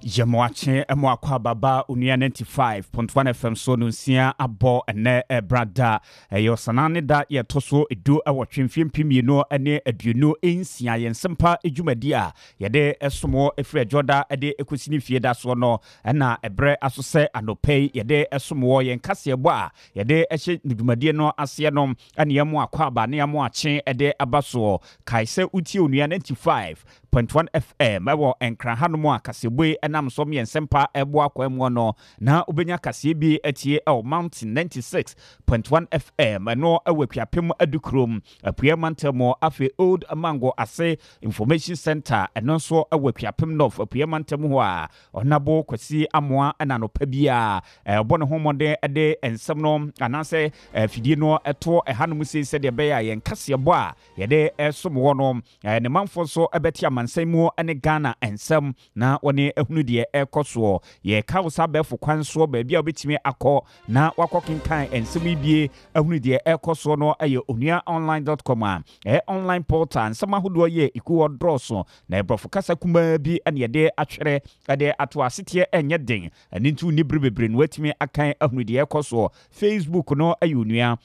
Yemoache emwakwa baba unia 95.1 FM so nunsia abo ene brada yosanane da ye toso edu awotwemfiem pimieno ene aduonu ensia yensempa ejumadi a yede esomo efre joda ede ekosini fie da so no na ebre asose anopei yede esomo yen kasebo a yede ehye dwumadi no ase no ene yemoakwa ba ne yemoache ede abaso kaise utie onua 95.1 FM ewo enkra hanom akasebwe enam som yensempa ebo akwam no na obenya kase bi atie Mountain 96.1 FM no awakwiapem adukrom apuamantamo afi Old Mango Ase Information Center eno so awakwiapem no apuamantamo ho a onabo kwasi amoa na no pa bia obone homode ede ensem no anase fidie no eto ehanom se de be ya yen kasebo a yede esom no ne manfo so ebeti amansamu ene Ghana ensem na woni ehunu de ekoso ye kawsa befo kwanso ba bia obetimi akọ na wakokinkan ensem bie ehunu de ekoso no aye onuaonline.com a online portal ensem ahodo ye ikuwo droso na ebrofo kasa kuma bi ene yede atwere ade ato asetie enye den ene ntu ni brebebre no watimi akan ehunu de ekoso Facebook no aye onua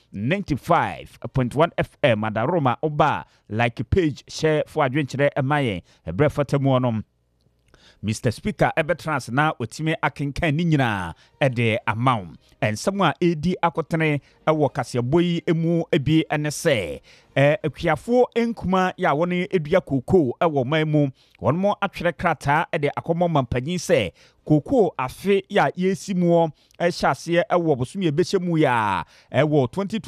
95.1 FM adaroma oba like page share for adwenkyere emaye ebrefatamu onom Mr. Speaker Ebetrans na otime akenkan ni nyina ede amaw ensem a edi akotene ewo kaseboyi emu ebi enese akuafo enkuma ya woni edua koko ewo mamu wonmo atwere krata ede akomo mampanyin se koko afe ya yesimuo ehyaase ewo bosumi ebehemu ya ewo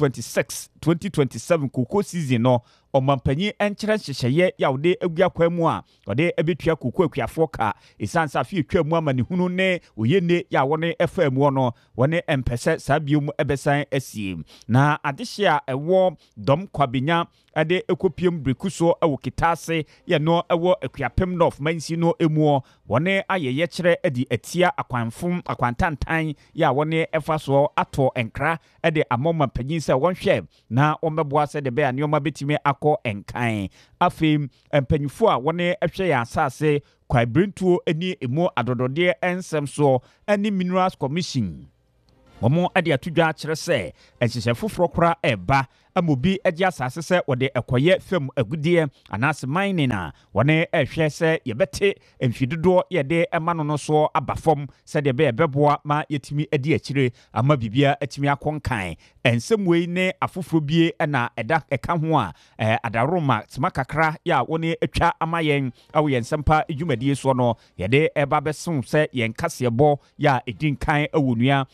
2026-2027 koko season no omampanyin enkyere hyehyeye ya wode agua kwamu a wode ebetua koko akuafo ka isansa afi etwamu ama ne hunu ne oyene ya woni efamu no woni empese sabiom ebesan asie na adehye a ewo dom kwabenya ade ekopiem brekuso ewo kitase ye no ewo akuapem north mansi no emu woni ayeye kyere edi atia akwanfom akwantantan ya woni efaso ato enkra ede amoma panyin se wonhwe na ombeboa se de be anioma betime akọ enkan afem empanyifo a woni ehwe ya asase kwabrentuo eni emu adodode ensem so eni Minerals Commission Momo ade atudwa kyere se enhyehye foforo kora eba amobi eji asase se wode ekoye fam agudie anase mining na wone ehwe se yebete emfidodo yede emano no so abafom se de be ebeboa ma yetimi adi akire ama bibia atimi akonkan ensemwei ne afoforo bie na eda eka ho a adaroma smakakra ya wone etwa amayen awo yensempa edwumadie so no yede eba beson se yenkasebo ya edinkan awonua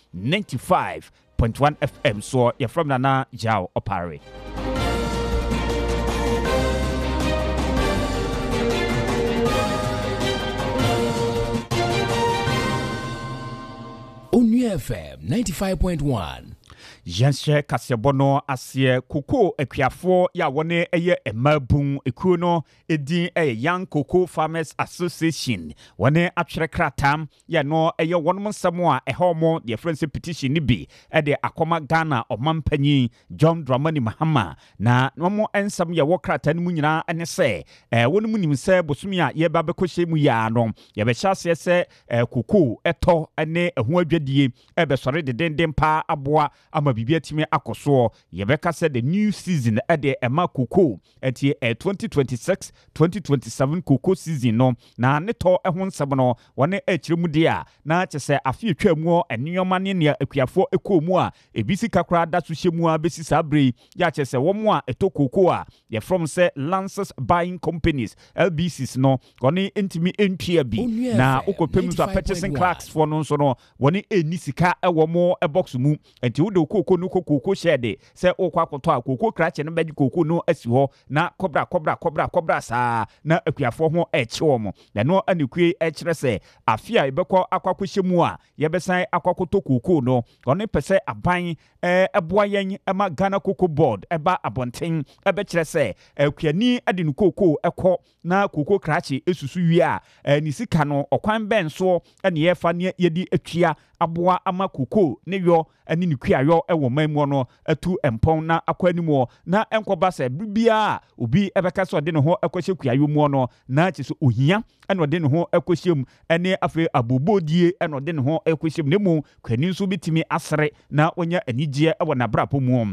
95.1 FM so you're from Nana Jao Opare. Onuya FM 95.1. Yanshe kasebono asie koko akuafo ya wone eye emabun ekuo no edin Young Cocoa Farmers Association wone atwere kratam ya no eye wonom nsemo a ehomo the friendship petition ni bi ede akoma Ghana omampanyi John Dramani Mahama na nomo ensem ya wo kratan mu nyina ene se wonom nim se bosumi a ye ba bekohye mu ya no ye be hyase se koko eto ene eho adwadie ebe sore de dendem pa aboa ama bibia time akoso yebeka said the new season ade ema koko etie 2026-2027 koko season no na neto ehon nsem no wone akiremu dia na kyese afi twamu enioma ne akuafo ekomu a ebisi kakra da so hyemu a besi sabre ya kyese womo a eto koko a ye from say Lances Buying Companies LBCs no wone entimi entwia bi na okopem so purchasing clerks for no so no wone enisika ewomo ebox mu enti wo koko no koko shede se okwa koto a koko krache no bedi koko no asi ho na kobra sa na akuafo ho echiwo na no anekue echire se afia ebekọ akwakohyemu a yebesan akwakoto koko no one pese aban eboa yen ema Ghana Cocoa Board eba abonten ebekire se akuani ade no koko ekọ na koko krache esusu wi a ni sika no okwan benso ene yefa ne yedi atwia aboa ama koko ne yo ani ne kuayo ewo manmu no atu empon na akwanimu na enkoba se bibia obi ebeka so de ne ho akwahye kuayo mu no na chi so ohia ene de ne ho akwahye ene afi abobodie ene de ne ho akwahye ne mu kwani nso bitimi asere na onya anigye ewo na brapo mu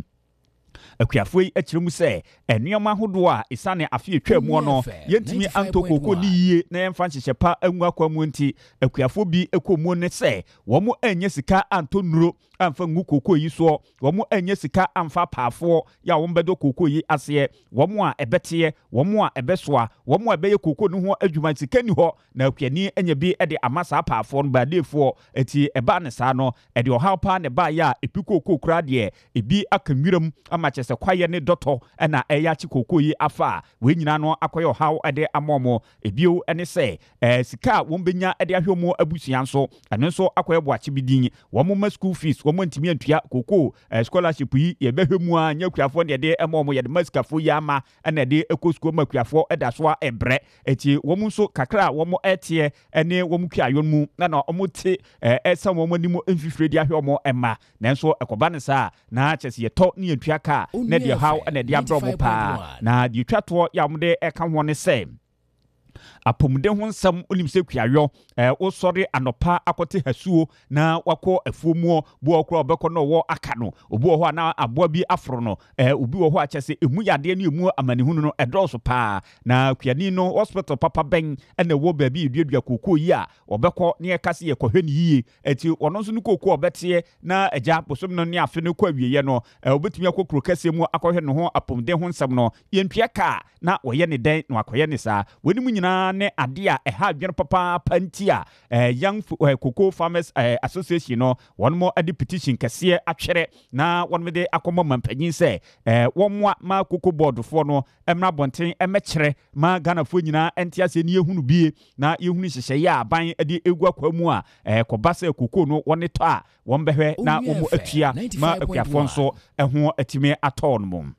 akuafoi akiremu se enuama hodo a isane afie twamu no yentimi antokoko ni yie na yemfa nhyepa angu akwamu nti akuafo bi ekomu ne se womo anya sika antonuro amfa ngu koko yi so womo anya sika amfa paafo ya wombedo koko yi ase womo a ebete womo a ebesoa womo a beye koko no ho adwuma sika ni ho na akuani anya bi de amasa paafo no baadefo eti eba ne sa no ede ohawpa ne ba ya epikoko kura de ebi akanwiram amachese kwaye ne doto na eya chi koko yi afa we nyina no akoye ohaw ede amomo ebio ene se sika wombenya ede ahwemo abusuan so eno so akoye boache bidin womo school fees womo ntimi antua koko scholarship yi ye behwemu a nyakuafo ne de amomo ye de maskafo yi ama na de ekosko makuafo eda so ebre eti womo so kakra womo etie ene womo kuayon mu na omote esa womo nimo emfifre de ahwemo ema nanso ekoba ne sa na chese ye to ne antua ka na de how na de abrobo pa na de twato ya mo de eka ho ne se apomde ho nsam onim se kuayo wo sori anopa akote hasuo na wako afuomuo bo okro obeko no wo aka no obi wo ho na aboa bi afro no obi wo ho achese emu yade ne emu amanehunu no edoso pa na kuani no hospital papa ben na wo ba bi duadua koko yi a obeko ne ekase ye kohwani yie eti ono nso no koko obete na agya bosom no ne afe no kwa wieye no obetumi akokro kase mu akohwe no ho apomde ho nsam no yentua ka na wo ye ne den na akoye ne sa woni mu nyina ne ade a eha adwene papa panti a Young Cocoa Farmers Association no one more adi petition kase atwere na one me de akoma mampanyin se wonwa ma cocoa board fo no emra bonten emekere ma Ghana fo nyina entiase ne ehunu bie na ehunu hyehye ya aban ade egu akwamu a kobasa cocoa no woni to a won behwe na wo atua ma akuafo nso eho atime atɔ no mum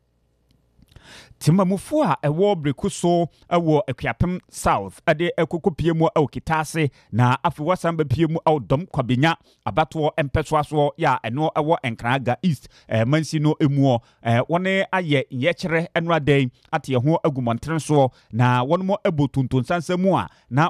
timamufu a ewo brekuso ewo akuapem south ade ekokopie mu okitase na afiwa samba pie mu dom kwabenya abato empeso aso ya eno ewo enkraga east mansi no emu wone aye yekere enraden ate ho agumontre so na wonmo ebotuntun sansamu a na